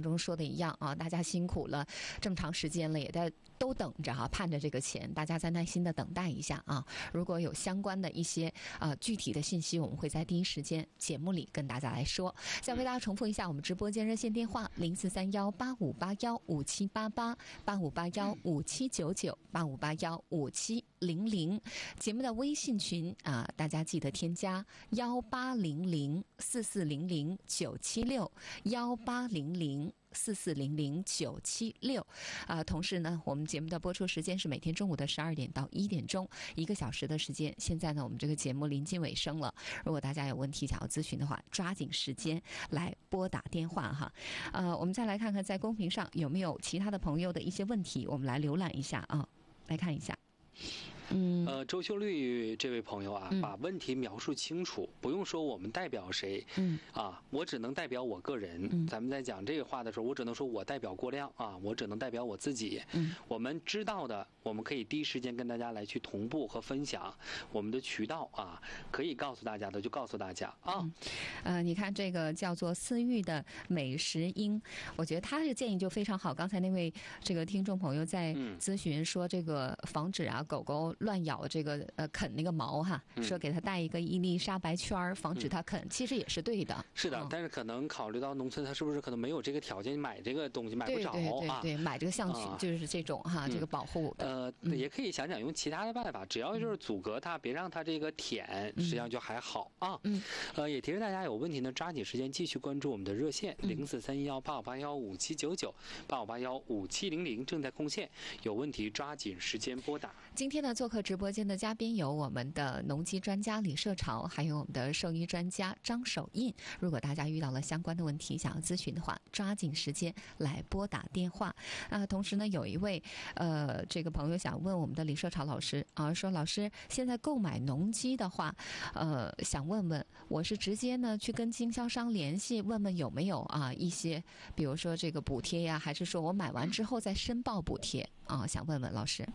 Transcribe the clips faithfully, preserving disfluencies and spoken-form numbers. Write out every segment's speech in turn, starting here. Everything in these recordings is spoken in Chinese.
中说的一样啊，大家辛苦了这么长时间了，也在都等着啊，盼着这个钱，大家再耐心的等待一下啊。如果有相关的一些呃具体的信息，我们会在第一时间节目里跟大家来说。再为大家重复一下我们直播间热线电话：零四三幺八五八幺五七八八、八五八幺五七九九、八五八幺五七零零。节目的微信群啊，大家记得添加幺八零零四四零零九七六幺八零零。四四零零九七六，啊，同时呢，我们节目的播出时间是每天中午的十二点到一点钟，一个小时的时间。现在呢，我们这个节目临近尾声了，如果大家有问题想要咨询的话，抓紧时间来拨打电话哈。呃，我们再来看看在公屏上有没有其他的朋友的一些问题，我们来浏览一下啊，来看一下。嗯， 呃，周秀绿这位朋友啊，嗯、把问题描述清楚，不用说我们代表谁，嗯，啊，我只能代表我个人。嗯、咱们在讲这个话的时候，我只能说我代表郭亮啊，我只能代表我自己。嗯，我们知道的，我们可以第一时间跟大家来去同步和分享我们的渠道啊，可以告诉大家的就告诉大家啊。 嗯、呃，你看这个叫做思域的美食英，我觉得他这个建议就非常好。刚才那位这个听众朋友在咨询说，这个防止啊狗狗乱咬这个呃啃那个毛哈，说给他带一个伊丽莎白圈，防止它啃，嗯、其实也是对的。 是的，嗯、但是可能考虑到农村，他是不是可能没有这个条件买这个东西，买不着啊？ 对对对对，买这个项圈、啊、就是这种哈，嗯、这个保护的。 呃，嗯、也可以想想用其他的办法，只要就是阻隔它，别让它这个舔，实际上就还好啊。嗯，呃，也提示大家有问题呢，抓紧时间继续关注我们的热线零四三幺八五八幺五七九九、八五八幺五七零零正在空线，有问题抓紧时间拨打。 今天呢，做客直播间的嘉宾有我们的农机专家李社潮，还有我们的兽医专家张守印。如果大家遇到了相关的问题想要咨询的话，抓紧时间来拨打电话啊。同时呢，有一位呃这个朋友想问我们的李社潮老师啊，说老师现在购买农机的话，呃想问问我是直接呢去跟经销商联系，问问有没有啊一些比如说这个补贴呀，还是说我买完之后再申报补贴啊？想问问老师。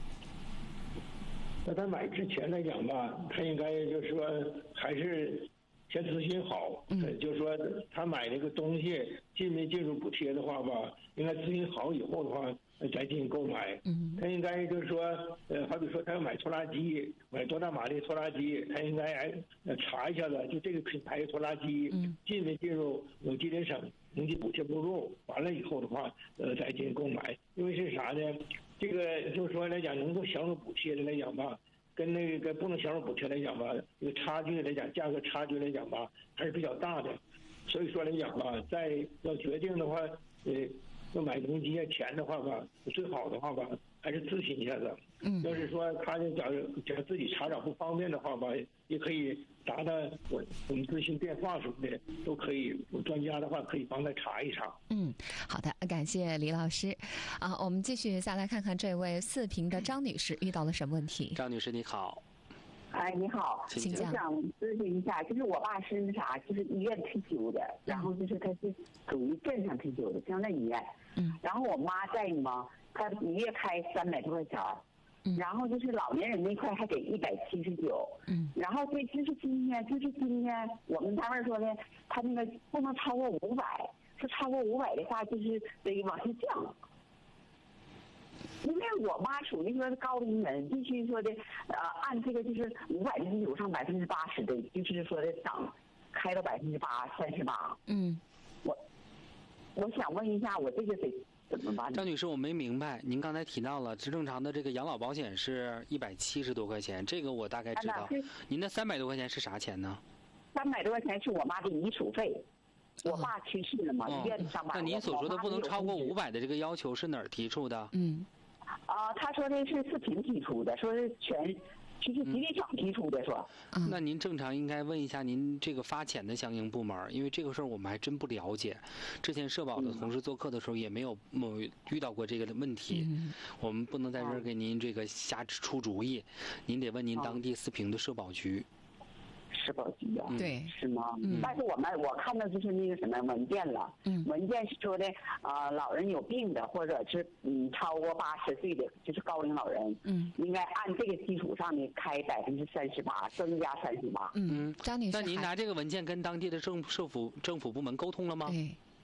那他买之前来讲吧，他应该就是说还是先咨询好，嗯，就是说他买那个东西进没进入补贴的话吧，应该咨询好以后的话再进行购买。嗯，他应该就是说，呃，好比说他要买拖拉机，买多大马力拖拉机，他应该哎查一下子，就这个品牌拖拉机进没进入有吉林省农机补贴目录，完了以后的话，呃，再进行购买。因为是啥呢？这个就是说来讲，能够享受补贴的来讲吧，跟那个不能享受补贴来讲吧，这个差距来讲，价格差距来讲吧，还是比较大的。所以说来讲吧，在要决定的话，呃，要买农机钱的话吧，最好的话吧，还是咨询一下子。嗯，要是说他就假如假如自己查找不方便的话吧，也可以打打我我们咨询电话什么的都可以，有专家的话可以帮他查一查。 嗯，好的，感谢李老师。啊，我们继续再来看看这位四平的张女士遇到了什么问题。 张女士你好。 哎，你好， 请讲。 我想咨询一下，就是我爸是那啥，就是医院退休的，然后就是他是属于镇上退休的，乡镇医院。嗯。然后我妈在嘛，她一月开三百多块钱，嗯。然后就是老年人那块还给一百七十九。嗯。然后这就是今天，就是今天我们单位说的，他那个不能超过五百，说超过五百的话就是得往下降。因为我妈属于说高龄人，必须说的，呃，按这个就是五百的基础上百分之八十的，就是说的涨，开到百分之八三十八。嗯，我我想问一下，我这个得怎么办？ 张女士，我没明白，您刚才提到了正常的这个养老保险是一百七十多块钱，这个我大概知道。您的三百多块钱是啥钱呢？ 三百多块钱是我妈的遗属费。我爸去世了嘛，医院上班。 那您所说的不能超过五百的这个要求是哪儿提出的？ 嗯，啊，他说的是四平提出的，说是全，就是吉林省提出的，说。 嗯。那您正常应该问一下您这个发钱的相应部门，因为这个事儿我们还真不了解。之前社保的同事做客的时候也没有某遇到过这个问题，嗯、我们不能在这儿给您这个瞎出主意，您得问您当地四平的社保局。 社保局啊， 对， 是吗？嗯。但是我们我看到就是那个什么文件了，嗯，文件是说的啊、呃，老人有病的或者是嗯超过八十岁的，就是高龄老人，嗯，应该按这个基础上呢开百分之三十八，增加三十八。 嗯，张女士， 那您拿这个文件跟当地的政政府政府部门沟通了吗？ 对。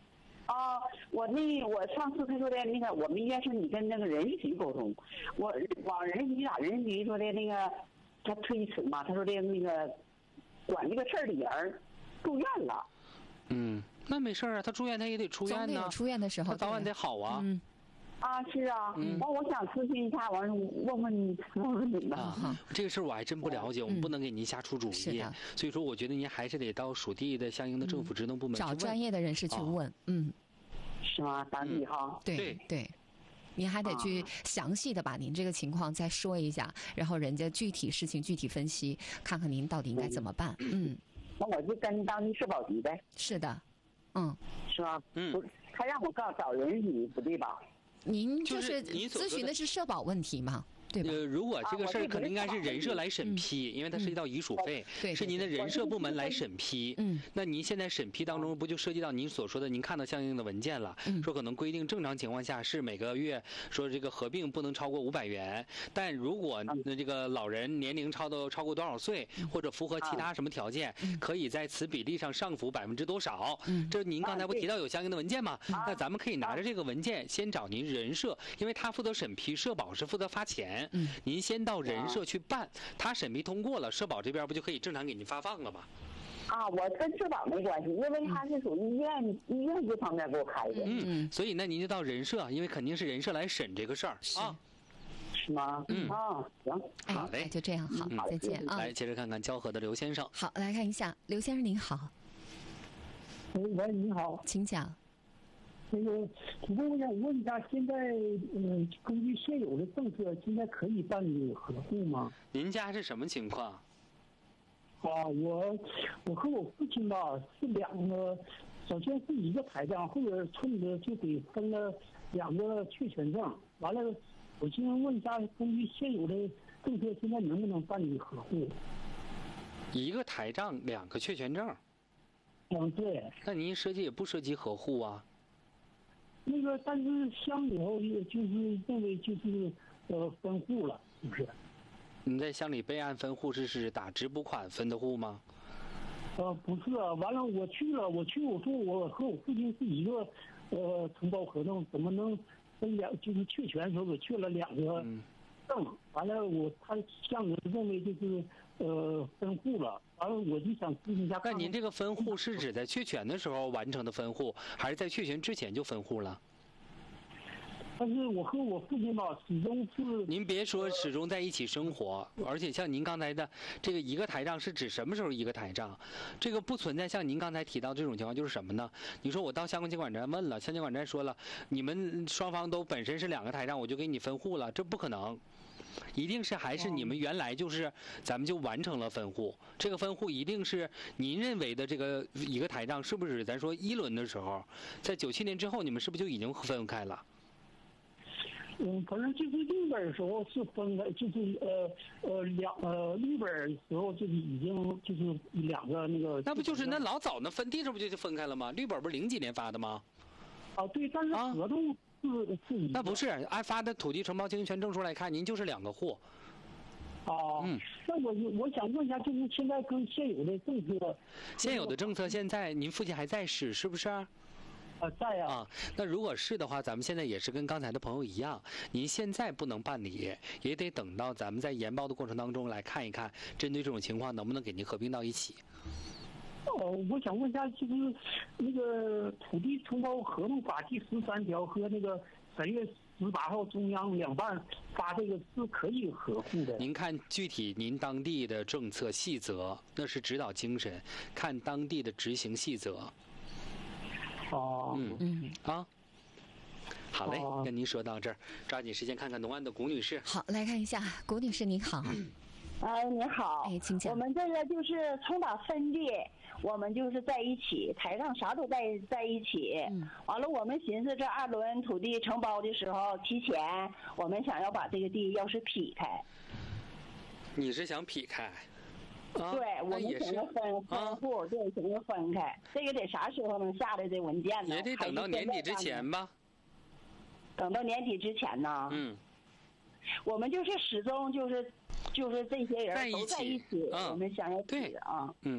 啊，我那我上次他说的那个，我们医院说你跟那个人事局沟通，我往人事局打，人事局说的那个他推迟嘛，他说的那个管这个事儿的人住院了。 嗯，那没事啊，他住院他也得出院呢。 总得有出院的时候， 他早晚得好啊。 嗯。 啊，是啊， 嗯， 完我想咨询一下，完问问你，问问你吧。 啊，这个事儿我还真不了解，我们不能给您瞎出主意。 嗯、 所以说，我觉得您还是得到属地的相应的政府职能部门、 嗯、找专业的人士去问。哦、嗯， 是吗？当地哈。 对对对，您还得去详细的把您这个情况再说一下，然后人家具体事情具体分析，看看您到底应该怎么办。嗯， 那我就跟当地社保局呗。 是的，嗯， 是吧？ 嗯， 不，他让我告找人事，不对吧？ 您就是咨询的是社保问题吗？对吧？ 呃，如果这个事儿可能应该是人社来审批，因为它涉及到遗属费，是您的人社部门来审批。 嗯， 那您现在审批当中不就涉及到您所说的，您看到相应的文件了，说可能规定正常情况下是每个月说这个合并不能超过五百元，但如果那这个老人年龄超到超过多少岁，或者符合其他什么条件，可以在此比例上上浮百分之多少？嗯，这您刚才不提到有相应的文件吗？那咱们可以拿着这个文件先找您人社，因为他负责审批，社保是负责发钱。嗯，您先到人社去办，他审批通过了，社保这边不就可以正常给您发放了吗？ 啊，我跟社保没关系，因为他是属于医院、嗯、医院这方面给我开的。 嗯，所以那您就到人社，因为肯定是人社来审这个事儿啊。 是吗？ 嗯啊，行， 好嘞， 就这样，好， 嗯、 再见啊。 来，接着看看交河的刘先生。 好，来看一下，刘先生您好。 喂，你好， 请讲。 那个，主播，我想问一下，现在嗯，根据现有的政策，现在可以办理合户吗？ 您家是什么情况？ 啊，我我和我父亲吧是两个，首先是一个台账，后边村里就得分了两个确权证。完了，我先问一下，根据现有的政策，现在能不能办理合户？ 一个台账，两个确权证。 嗯，对。 那您设计也不涉及合户啊？ 那个，但是乡里头就是认为就是呃分户了，是不是？ 你在乡里备案分户是是打支补款分的户吗？ 呃，不是、啊，完了我去了，我去我说我和我父亲是一个呃承包合同，怎么能分两就是确权的时候我去了两个证，嗯、完了我他乡里认为就是呃分户了。完了，我就想咨询一下。 那您这个分户是指在确权的时候完成的分户，还是在确权之前就分户了？ 但是我和我父亲吧，始终是…… 您别说始终在一起生活，而且像您刚才的这个一个台账是指什么时候一个台账？这个不存在像您刚才提到这种情况，就是什么呢？你说我到乡监管站问了，乡监管站说了，你们双方都本身是两个台账，我就给你分户了，这不可能。一定是还是你们原来就是咱们就完成了分户，这个分户一定是您认为的这个一个台账，是不是咱说一轮的时候，在九七年之后你们是不是就已经分开了？ 嗯，反正就是绿本的时候是分开，就是呃呃两呃绿本的时候就是已经就是两个那个。 那不就是那老早那分地这不就就分开了吗？绿本不是零几年发的吗？ 啊，对，但是合同。啊是是那不是按发的土地承包经营权证书来看，您就是两个户。 哦、啊，嗯，那我我想问一下，就是现在跟现有的政策， 现有的政策现在您父亲还在使是不是？啊， 在啊。 啊，那如果是的话，咱们现在也是跟刚才的朋友一样，您现在不能办理，也得等到咱们在研报的过程当中来看一看，针对这种情况能不能给您合并到一起。 呃，我想问一下，就是那个土地承包合同法第十三条和那个三月十八号中央两办发这个是可以合户的。 您看具体您当地的政策细则，那是指导精神，看当地的执行细则。 哦， 嗯嗯啊，好嘞，哦、跟您说到这儿，抓紧时间看看农安的谷女士。 好，来看一下，谷女士您好。 哎，你好， 哎，请讲。 我们这个就是从打分裂，我们就是在一起，台上啥都在在一起。嗯。完了，我们寻思这二轮土地承包的时候，提前我们想要把这个地要是劈开。 你是想劈开？啊、 对，我们想要分分户，啊、对，想要分开。这个得啥时候能下来这文件呢？ 也得等到年底之前吧。 等到年底之前呢？ 嗯。 我们就是始终就是。就是这些人都在一起， 嗯、 我们想要对啊， 嗯，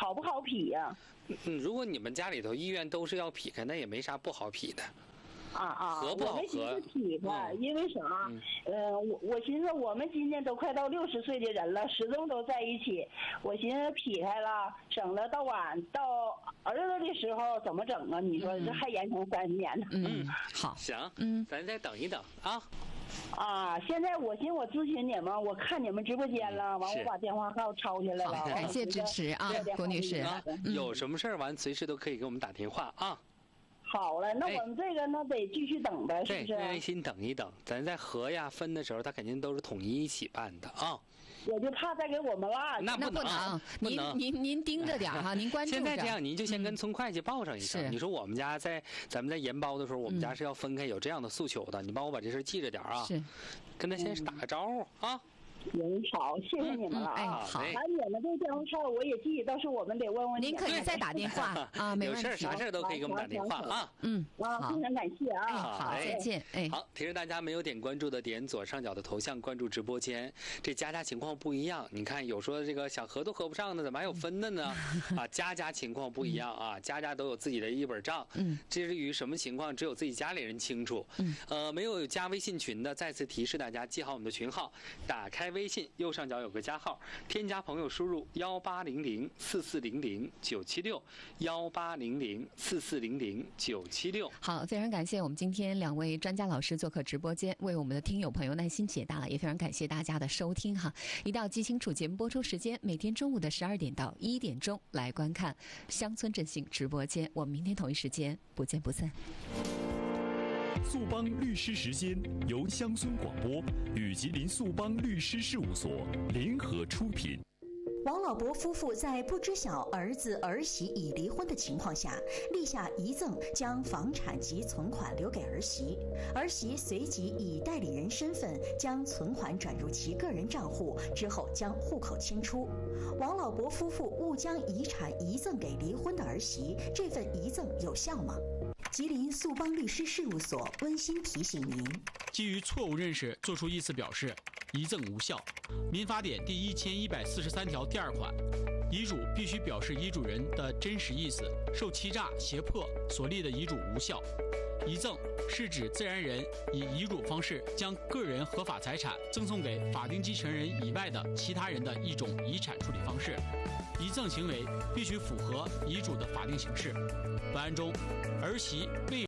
好不好劈呀？ 嗯，如果你们家里头医院都是要劈开，那也没啥不好劈的。 啊啊！ 合不好合？ 我们寻思劈开，嗯、因为啥？嗯、呃，我我寻思我们今年都快到六十岁的人了，始终都在一起。我寻思劈开了，省了到晚到儿子的时候怎么整啊？你说这还延长三十年呢？ 嗯，好， 行，嗯，咱再等一等啊。 啊，现在我寻思我咨询你们，我看你们直播间了，完我把电话号抄下来了。 好，感谢支持啊，郭女士。 啊，有什么事儿完随时都可以给我们打电话啊。 好了，那我们这个那得继续等呗，是不是？ 耐心等一等，咱在合呀分的时候，他肯定都是统一一起办的啊。 我就怕再给我们落。 那不能，您您您盯着点哈，您关注着。 现在这样，您就先跟村会计报上一声。你说我们家在咱们在研包的时候，我们家是要分开，有这样的诉求的，你帮我把这事记着点啊。 是， 跟他先打个招呼啊。 人好，谢谢你们了啊！好，还你们这电话号我也记，到时候我们得问问您。可以再打电话啊，没问题。 有事啥事都可以给我们打电话啊。 嗯， 啊，非常感谢啊。 好，再见。哎， 好，提示大家没有点关注的，点左上角的头像关注直播间。这家家情况不一样，你看有说这个想合都合不上的，怎么还有分的呢？啊，家家情况不一样啊，家家都有自己的一本账。嗯，至于什么情况，只有自己家里人清楚。嗯，呃，没有加微信群的，再次提示大家记好我们的群号，打开微信右上角有个加号，添加朋友输入幺八零零四四零零九七六幺八零零四四零零九七六。 好，非常感谢我们今天两位专家老师做客直播间，为我们的听友朋友耐心解答了，也非常感谢大家的收听哈。一到记清楚节目播出时间，每天中午的十二点到一点钟来观看乡村振兴直播间，我们明天同一时间不见不散。 速帮律师时间由乡村广播与吉林速帮律师事务所联合出品。 王老伯夫妇在不知晓儿子儿媳已离婚的情况下，立下遗赠，将房产及存款留给儿媳。儿媳随即以代理人身份将存款转入其个人账户，之后将户口迁出。王老伯夫妇误将遗产遗赠给离婚的儿媳，这份遗赠有效吗？吉林速帮律师事务所温馨提醒您： 基于错误认识作出意思表示，遗赠无效。民法典第一千一百四十三条第二款，遗嘱必须表示遗嘱人的真实意思，受欺诈、胁迫所立的遗嘱无效。遗赠是指自然人以遗嘱方式将个人合法财产赠送给法定继承人以外的其他人的一种遗产处理方式。遗赠行为必须符合遗嘱的法定形式。本案中，儿媳未。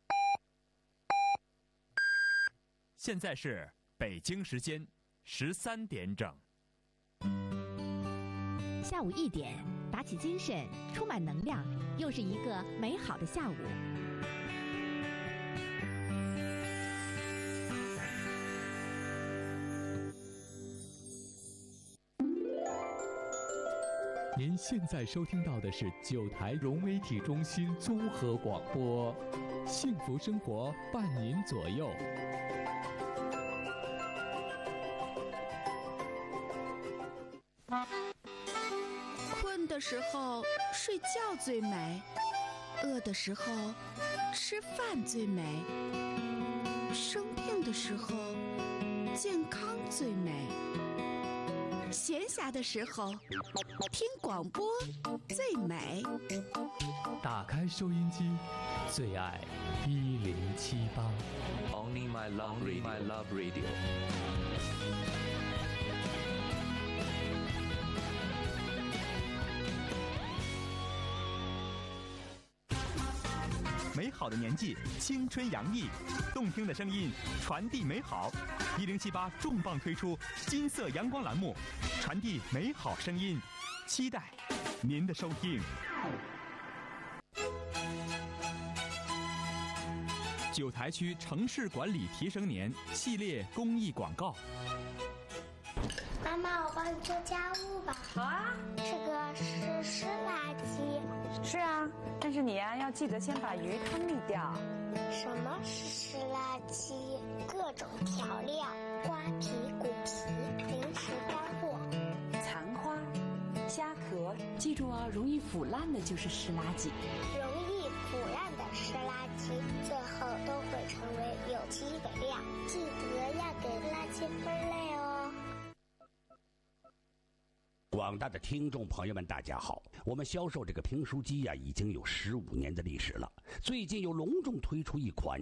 现在是北京时间十三点整。 下午一点，打起精神，充满能量，又是一个美好的下午。 您现在收听到的是九台融媒体中心综合广播，幸福生活伴您左右。 困的时候睡觉最美，饿的时候吃饭最美，生病的时候健康最美。闲暇的时候听广播最美。 打开收音机，最爱一零七八。 Only my love radio. My love radio. 美好的年纪，青春洋溢，动听的声音传递美好。一零七八重磅推出金色阳光栏目，传递美好声音，期待您的收听。九台区城市管理提升年系列公益广告。 妈妈，我帮你做家务吧。 好啊。 这个是湿垃圾。 是啊，但是你呀、啊、要记得先把鱼汤沥掉。 什么是湿垃圾？各种调料、瓜皮、骨皮、零食干货、 残花、虾壳，记住啊，容易腐烂的就是湿垃圾。 容易腐烂的湿垃圾，最后都会成为有机肥料。记得要给垃圾分类哦。 广大的听众朋友们，大家好！我们销售这个评书机呀、啊，已经有十五年的历史了。最近又隆重推出一款